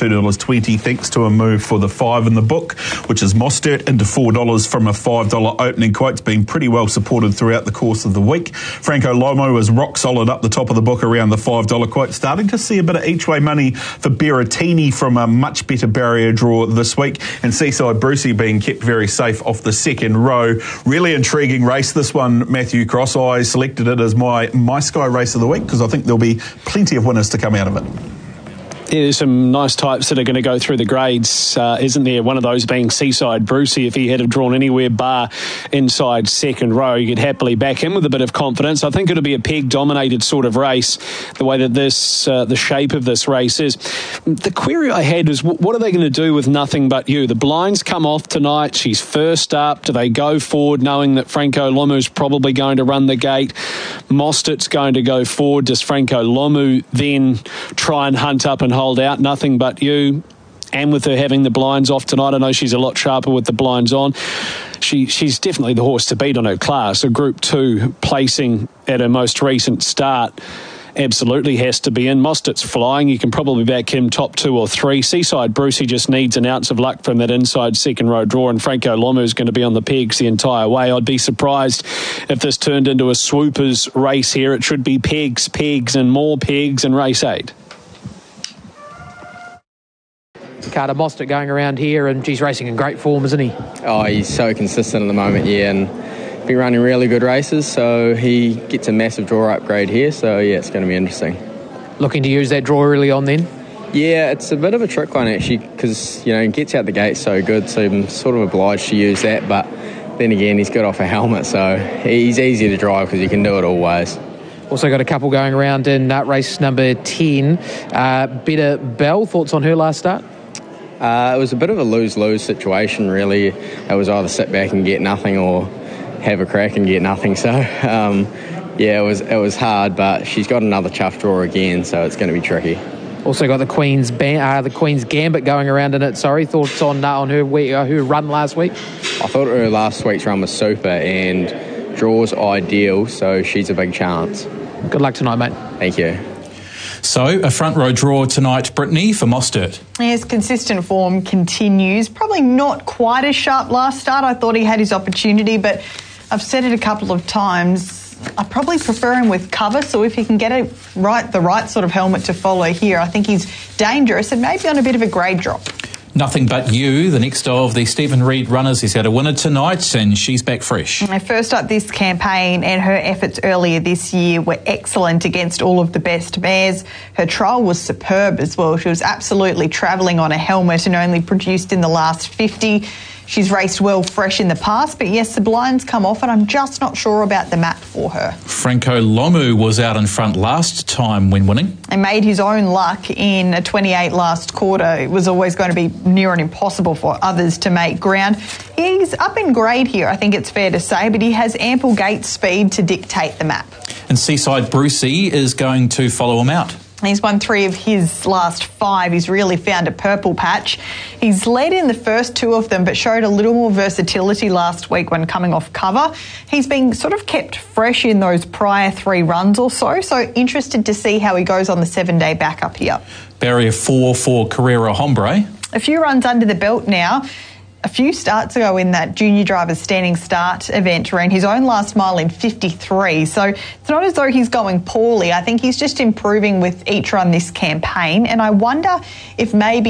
$2.20 thanks to a move for the 5 in the book, which is Mostert, into $4 from a $5 opening quote. It's been pretty well supported throughout the course of the week. Franco Lomo is rock solid up the top of the book around the $5 quote. Starting to see a bit of each-way money for Berrettini from a much better barrier draw this week, and Seaside Brucey being kept very safe off the second row. Really intriguing race, this one, Matthew Cross. I selected it as my Sky race of the week because I think there'll be plenty of winners to come out of it. There's some nice types that are going to go through the grades, isn't there? One of those being Seaside Brucey. If he had have drawn anywhere bar inside second row, you could happily back him with a bit of confidence. I think it'll be a peg-dominated sort of race, the way that this, the shape of this race is. The query I had was, what are they going to do with Nothing But You? The blinds come off tonight. She's first up. Do they go forward knowing that Franco Lomu's probably going to run the gate? Mostert's going to go forward. Does Franco Lomu then try and hunt up and hold out Nothing But You? And with her having the blinds off tonight, I know she's a lot sharper with the blinds on. She's definitely the horse to beat on her class. A Group 2 placing at her most recent start absolutely has to be in. Mostert's flying. You can probably back him top 2 or 3. Seaside Brucey just needs an ounce of luck from that inside second row draw, and Franco Lomu is going to be on the pegs the entire way. I'd be surprised if this turned into a swoopers race here. It should be pegs, and more pegs in race 8. Carter Mostert going around here, and he's racing in great form, isn't he? Oh, he's so consistent at the moment, yeah, and been running really good races, so he gets a massive draw upgrade here, so yeah, it's going to be interesting. Looking to use that draw early on then? Yeah, it's a bit of a trick one actually, because he gets out the gate so good, so I'm sort of obliged to use that, but then again, he's got off a helmet, so he's easy to drive because he can do it all ways. Also got a couple going around in race number 10. Better Bell, thoughts on her last start? It was a bit of a lose-lose situation, really. It was either sit back and get nothing or have a crack and get nothing. So, yeah, it was hard, but she's got another chuff draw again, so it's going to be tricky. Also got the Queen's Gambit going around in it. Sorry, thoughts on her run last week? I thought her last week's run was super and draws ideal, so she's a big chance. Good luck tonight, mate. Thank you. So, a front row draw tonight, Brittany, for Mostert. Yes, consistent form continues. Probably not quite as sharp last start. I thought he had his opportunity, but I've said it a couple of times. I probably prefer him with cover, so if he can get the right sort of helmet to follow here, I think he's dangerous and maybe on a bit of a grade drop. Nothing But You, the next of the Stephen Reid runners. He's had a winner tonight and she's back fresh. First up this campaign, and her efforts earlier this year were excellent against all of the best mares. Her trial was superb as well. She was absolutely travelling on a helmet and only produced in the last 50. She's raced well fresh in the past, but yes, the blinds come off and I'm just not sure about the map for her. Franco Lomu was out in front last time when winning. And made his own luck in a 28 last quarter. It was always going to be near and impossible for others to make ground. He's up in grade here, I think it's fair to say, but he has ample gate speed to dictate the map. And Seaside Brucey is going to follow him out. He's won 3 of his last 5. He's really found a purple patch. He's led in the first 2 of them, but showed a little more versatility last week when coming off cover. He's been sort of kept fresh in those prior 3 runs or so, so interested to see how he goes on the 7-day backup here. Barrier 4 for Carrera Hombre. A few runs under the belt now. A few starts ago in that junior drivers standing start event, ran his own last mile in 53. So it's not as though he's going poorly. I think he's just improving with each run this campaign. And I wonder if maybe